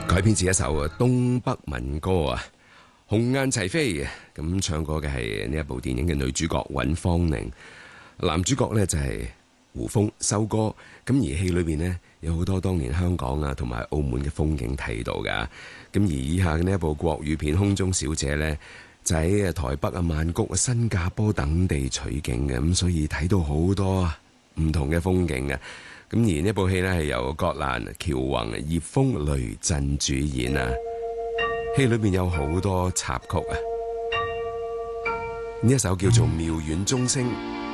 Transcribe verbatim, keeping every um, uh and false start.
改編自一首東北民歌啊，紅雁齊飛。咁唱歌嘅係呢一部電影嘅女主角尹芳寧，男主角呢就係胡楓修哥。咁而戲裏邊呢，有好多當年香港啊同埋澳門嘅風景睇到噶。咁而以下嘅呢一部國語片《空中小姐》呢，就喺台北啊、曼谷啊、新加坡等地取景嘅，咁所以睇到好多唔同嘅風景嘅。咁而呢部戲呢，係由葛蘭、喬宏、葉楓、雷震主演啊。戲裏面有好多插曲啊，呢一首叫做《妙遠鐘聲》。